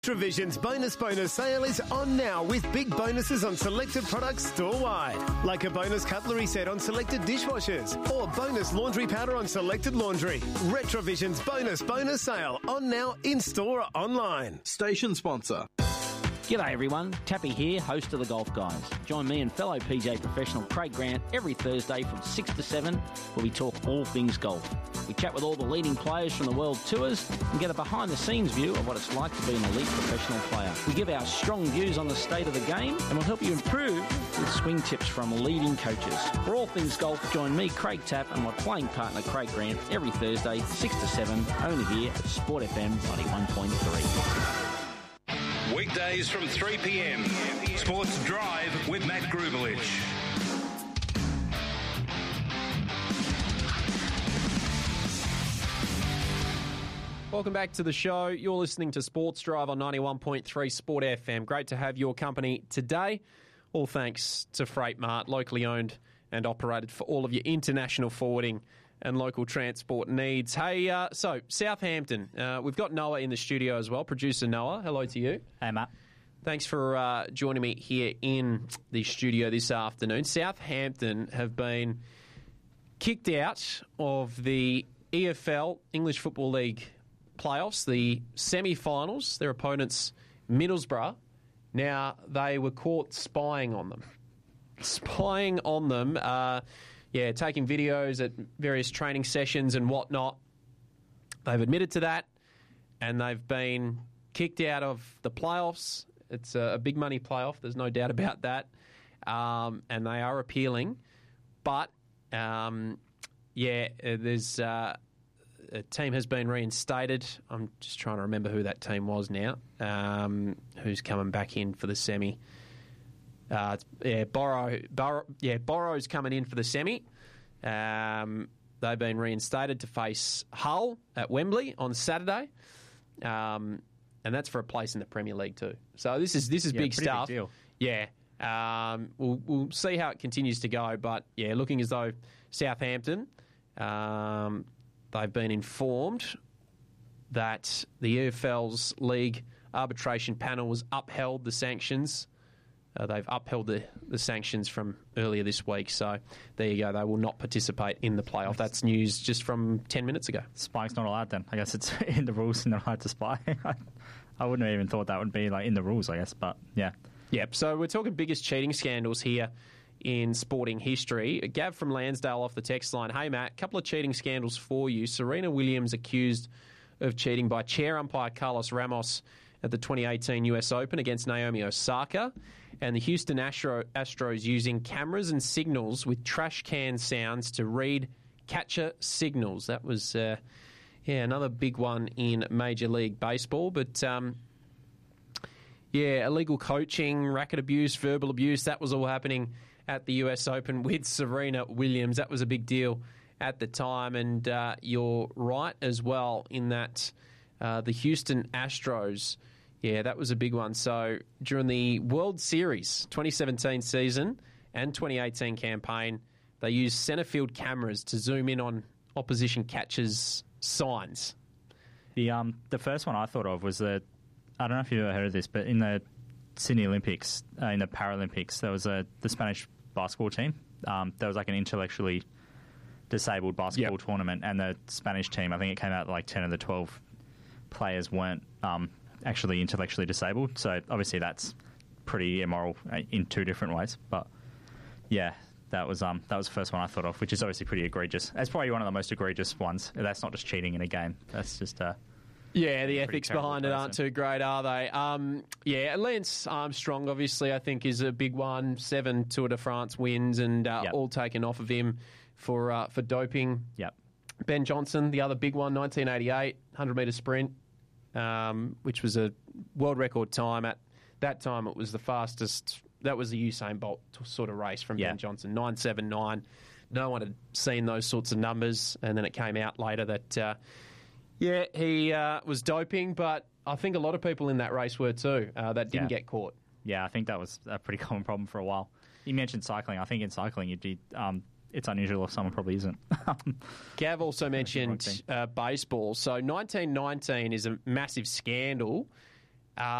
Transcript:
Retrovision's bonus sale is on now with big bonuses on selected products store-wide. Like a bonus cutlery set on selected dishwashers or bonus laundry powder on selected laundry. Retrovision's bonus sale on now in-store or online. Station sponsor. G'day everyone, Tappy here, host of The Golf Guys. Join me and fellow PJ professional Craig Grant every Thursday from 6 to 7 where we talk all things golf. We chat with all the leading players from the world tours and get a behind-the-scenes view of what it's like to be an elite professional player. We give our strong views on the state of the game and we'll help you improve with swing tips from leading coaches. For all things golf, join me, Craig Tapp, and my playing partner Craig Grant every Thursday, 6 to 7, only here at Sport FM 91.3. Weekdays from 3 p.m. Sports Drive with Matt Grubelich. Welcome back to the show. You're listening to Sports Drive on 91.3 Sport FM. Great to have your company today. All thanks to Freight Mart, locally owned and operated for all of your international forwarding and local transport needs. Hey, so Southampton, we've got Noah in the studio as well, producer Noah. Hello to you. Hey, Matt. Thanks for joining me here in the studio this afternoon. Southampton have been kicked out of the EFL, English Football League playoffs, the semi-finals. Their opponents, Middlesbrough. Now, they were caught spying on them. Taking videos at various training sessions and whatnot. They've admitted to that, and they've been kicked out of the playoffs. It's a big money playoff, there's no doubt about that. And they are appealing. But, there's a team has been reinstated. I'm just trying to remember who that team was now, who's coming back in for the semi. Boro's coming in for the semi. They've been reinstated to face Hull at Wembley on Saturday, and that's for a place in the Premier League too. So this is big stuff. Big deal. Yeah, we'll see how it continues to go, but yeah, looking as though Southampton, they've been informed that the EFL's league arbitration panel has upheld the sanctions. They've upheld the sanctions from earlier this week. So there you go. They will not participate in the playoff. That's news just from 10 minutes ago. Spying's not allowed then. I guess it's in the rules and they're allowed to spy. I wouldn't have even thought that would be like in the rules, I guess. But yeah. Yep. So we're talking biggest cheating scandals here in sporting history. Gav from Lansdale off the text line. Hey, Matt, couple of cheating scandals for you. Serena Williams accused of cheating by chair umpire Carlos Ramos at the 2018 US Open against Naomi Osaka, and the Houston Astros using cameras and signals with trash can sounds to read catcher signals. That was another big one in Major League Baseball. But illegal coaching, racket abuse, verbal abuse, that was all happening at the US Open with Serena Williams. That was a big deal at the time, and you're right as well in that the Houston Astros, that was a big one. So during the World Series 2017 season and 2018 campaign, they used centre field cameras to zoom in on opposition catchers' signs. The first one I thought of was I don't know if you've ever heard of this, but in the Sydney Olympics, in the Paralympics, there was the Spanish basketball team. There was like an intellectually disabled basketball tournament, and the Spanish team, I think it came out like 10 of the 12 players weren't actually intellectually disabled. So obviously that's pretty immoral in two different ways. But yeah, that was the first one I thought of, which is obviously pretty egregious. It's probably one of the most egregious ones. That's not just cheating in a game. That's just the ethics behind it aren't too great, are they? Lance Armstrong, obviously, I think is a big one. 7 Tour de France wins, and all taken off of him for doping. Yep. Ben Johnson, the other big one, 1988, 100-metre sprint, which was a world record time. At that time, it was the fastest. That was the Usain Bolt sort of race from Ben Johnson, 9.79. No one had seen those sorts of numbers, and then it came out later that, he was doping, but I think a lot of people in that race were too that didn't get caught. Yeah, I think that was a pretty common problem for a while. You mentioned cycling. I think in cycling, it's unusual if someone probably isn't. Gav also mentioned baseball. So 1919 is a massive scandal